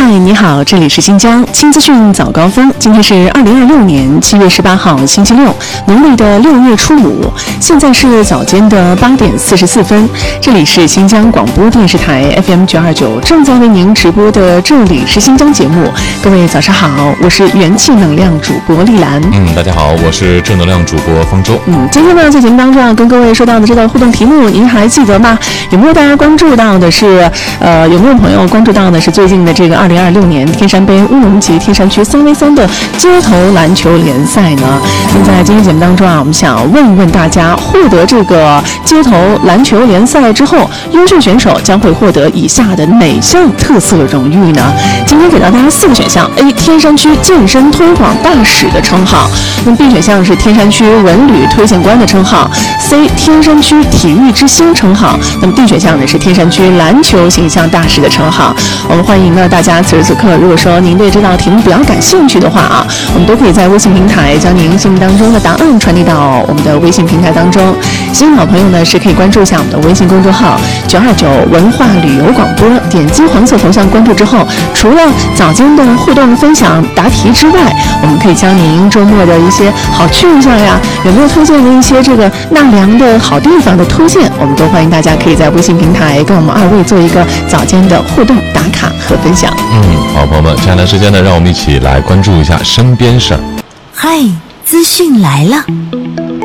嗨，你好，这里是新疆新资讯早高峰。今天是2026年7月18号，星期六，农历的6月初5。现在是早间的8点44分。这里是新疆广播电视台 FM 929，正在为您直播的这里是新疆节目。各位早上好，我是元气能量主播丽兰。 大家好，我是正能量主播方舟。 今天呢，在节目当中要跟各位说到的这道互动题目，您还记得吗？有没有大家关注到的是，有没有朋友关注到的是最近的这个2026年天山杯乌鲁木齐天山区3v3的街头篮球联赛呢？那么在今天节目当中啊，我们想问问大家，获得这个街头篮球联赛之后，优秀选手将会获得以下的哪项特色荣誉呢？今天给到大家4个选项 ：A. 天山区健身推广大使的称号；那么 B 选项是天山区文旅推荐官的称号 ；C. 天山区体育之星称号；那么 D 选项呢是天山区篮球形象大使的称号。我们欢迎呢大家此时此刻，如果说您对这道题目比较感兴趣的话啊，我们都可以在微信平台将您心目当中的答案传递到我们的微信平台当中。新老朋友呢是可以关注一下我们的微信公众号929文化旅游广播，点击黄色头像关注之后，除了早间的互动分享答题之外，我们可以将您周末的一些好去向呀，有没有推荐的一些这个纳凉的好地方的推荐，我们都欢迎大家可以在微信平台跟我们2位做一个早间的互动打卡和分享。 好，朋友们，接下来时间呢，让我们一起来关注一下身边事儿。 嗨，资讯来了。